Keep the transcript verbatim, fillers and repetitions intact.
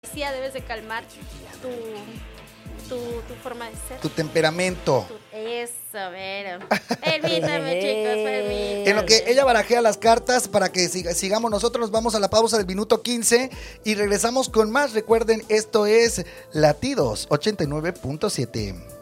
Sí, debes de calmar tu, tu, tu forma de ser. Tu temperamento. Tu, eso, a ver. Permítame, chicos, permítame. En lo que ella barajea las cartas para que sig- sigamos nosotros, nos vamos a la pausa del minuto quince y regresamos con más. Recuerden, esto es Latidos ochenta y nueve punto siete.